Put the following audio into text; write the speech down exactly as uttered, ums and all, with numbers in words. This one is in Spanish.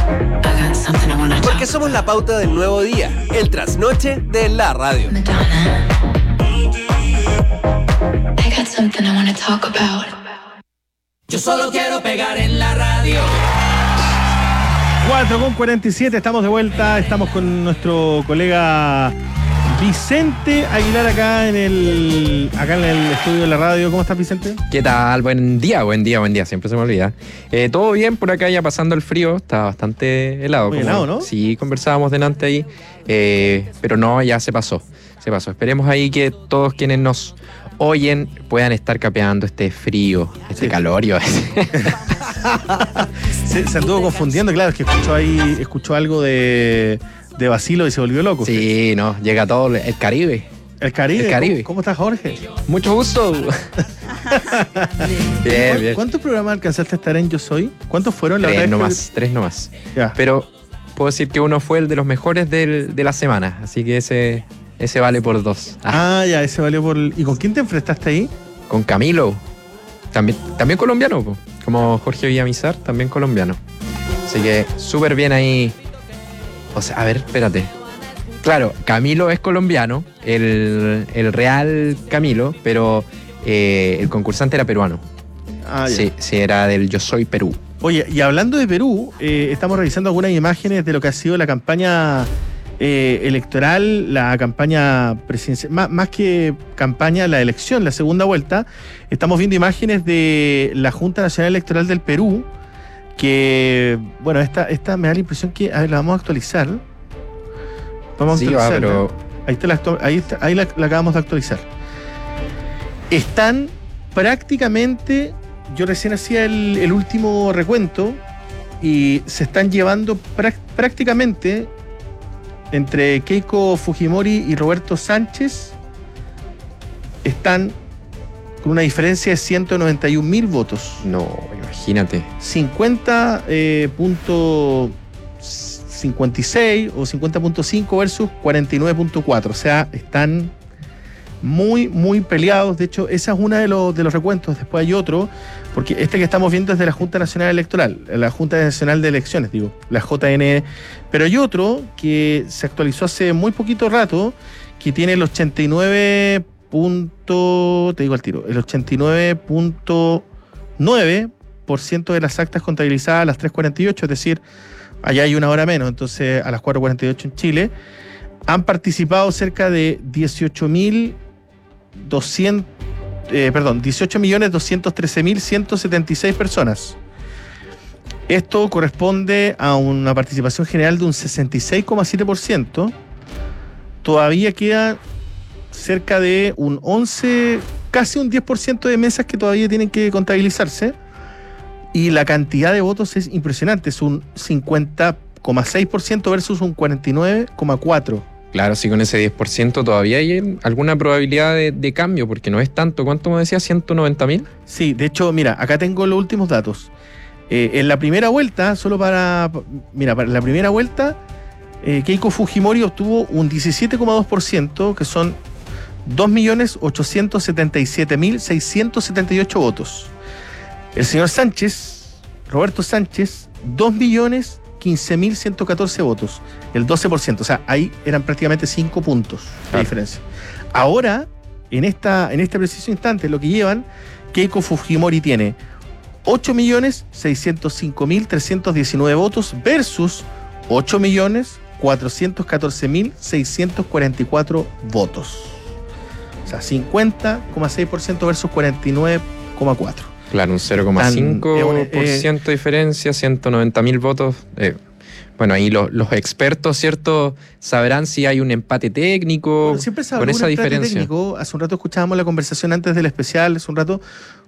Porque somos la pauta del nuevo día, el trasnoche de la radio. Madonna. I got something I wanna talk about. Yo solo quiero pegar en la radio. cuatro con cuarenta y siete, estamos de vuelta, estamos con nuestro colega Vicente Aguilar acá en el acá en el estudio de la radio. ¿Cómo estás, Vicente? ¿Qué tal? Buen día, buen día, buen día, siempre se me olvida. Eh, todo bien por acá, ya pasando el frío, está bastante helado. Muy como, helado, ¿no? Sí, conversábamos delante ahí, eh, pero no, ya se pasó, se pasó. Esperemos ahí que todos quienes nos oyen puedan estar capeando este frío, este Sí. calorio. se, se anduvo confundiendo, claro, es que escuchó ahí, escuchó algo de, de Basilo y se volvió loco. Sí, no, llega todo el Caribe. El Caribe. El Caribe. ¿Cómo, cómo estás, Jorge? Mucho gusto. bien, ¿Cu- bien. ¿Cuántos programas alcanzaste a estar en Yo Soy? ¿Cuántos fueron? La Tres verdad es que- nomás, tres nomás. Ya. Pero puedo decir que uno fue el de los mejores del- de la semana, así que ese, ese vale por dos. Ah, Ah, ya, ese valió por... el- ¿Y con quién te enfrentaste ahí? Con Camilo, también, también colombiano, po, como Jorge Villamizar, también colombiano. Así que súper bien ahí. O sea, a ver, espérate. Claro, Camilo es colombiano, el, el real Camilo, pero eh, el concursante era peruano. Ah, ya. Sí, sí, era del Yo Soy Perú. Oye, y hablando de Perú, eh, estamos revisando algunas imágenes de lo que ha sido la campaña eh, electoral, la campaña presidencial, más, más que campaña, la elección, la segunda vuelta. Estamos viendo imágenes de la Junta Nacional Electoral del Perú, que, bueno, esta, esta me da la impresión que, a ver, la vamos a actualizar. Vamos a Sí, va, actualizarla. pero Ahí, está la, actu- ahí, está- ahí la, la acabamos de actualizar. Están prácticamente, yo recién hacía el, el último recuento y se están llevando prac- prácticamente entre Keiko Fujimori y Roberto Sánchez, están con una diferencia de ciento noventa y un mil votos. no, imagínate. cincuenta punto cincuenta y seis o cincuenta punto cinco versus cuarenta y nueve punto cuatro. O sea, están muy, muy peleados. De hecho, esa es una de los, de los recuentos. Después hay otro, porque este que estamos viendo es de la Junta Nacional Electoral, la Junta Nacional de Elecciones, digo, la J N E. Pero hay otro que se actualizó hace muy poquito rato, que tiene el ochenta y nueve punto, te digo al tiro, el ochenta y nueve punto nueve por ciento de las actas contabilizadas a las tres cuarenta y ocho, es decir, allá hay una hora menos, entonces a las cuatro cuarenta y ocho en Chile. Han participado cerca de dieciocho mil doscientos, eh, perdón, dieciocho millones doscientos trece mil ciento setenta y seis personas. Esto corresponde a una participación general de un sesenta y seis coma siete por ciento. Todavía queda cerca de un once, casi un diez por ciento de mesas que todavía tienen que contabilizarse. Y la cantidad de votos es impresionante, es un cincuenta coma seis por ciento versus un cuarenta y nueve coma cuatro por ciento. Claro, sí, con ese diez por ciento todavía hay alguna probabilidad de, de cambio, porque no es tanto. ¿Cuánto me decía? ¿ciento noventa mil? Sí, de hecho, mira, acá tengo los últimos datos. Eh, en la primera vuelta, solo para... Mira, para la primera vuelta, eh, Keiko Fujimori obtuvo un diecisiete coma dos por ciento, que son dos millones ochocientos setenta y siete mil seiscientos setenta y ocho votos. El señor Sánchez, Roberto Sánchez, dos millones quince mil ciento catorce votos, el doce por ciento. O sea, ahí eran prácticamente cinco puntos de Claro. diferencia. Ahora, en, esta, en este preciso instante, lo que llevan, Keiko Fujimori tiene ocho millones seiscientos cinco mil trescientos diecinueve votos versus ocho millones cuatrocientos catorce mil seiscientos cuarenta y cuatro votos. O sea, cincuenta coma seis por ciento versus cuarenta y nueve coma cuatro por ciento. Claro, un cero coma cinco por ciento Tan, eh, de diferencia, ciento noventa mil votos. Eh, bueno, ahí los, los expertos, ¿cierto?, sabrán si hay un empate técnico Bueno, siempre se con habló esa de un empate diferencia. técnico. Hace un rato escuchábamos la conversación antes del especial, hace un rato,